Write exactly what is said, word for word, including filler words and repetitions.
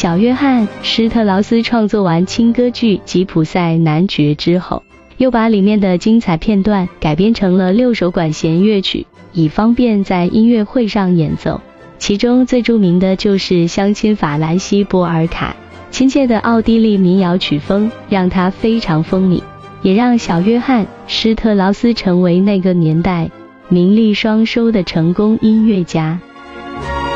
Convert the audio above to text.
小约翰·施特劳斯创作完轻歌剧《吉普赛男爵》之后，又把里面的精彩片段改编成了六首管弦乐曲，以方便在音乐会上演奏。其中最著名的就是乡亲法兰西波尔卡，亲切的奥地利民谣曲风让他非常风靡，也让小约翰·施特劳斯成为那个年代名利双收的成功音乐家。